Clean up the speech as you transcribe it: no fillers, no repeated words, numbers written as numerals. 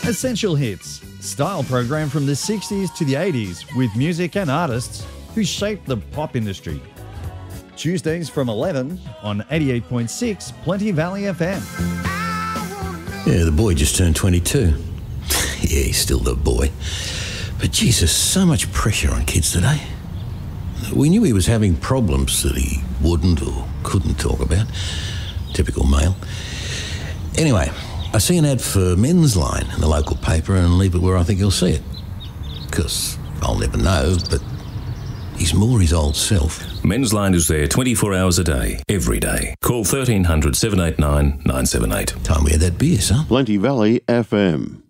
Essential Hits, style program from the 60s to the 80s with music and artists who shaped the pop industry. Tuesdays from 11 on 88.6 Plenty Valley FM. Yeah, the boy just turned 22. Yeah, he's still the boy. But Jesus, so much pressure on kids today. We knew he was having problems that he wouldn't or couldn't talk about. Typical male. Anyway, I see an ad for Men's Line in the local paper and leave it where I think he'll see it. Because I'll never know, but he's more his old self. Men's Line is there 24 hours a day, every day. Call 1300 789 978. Time we had that beer, son. Plenty Valley FM.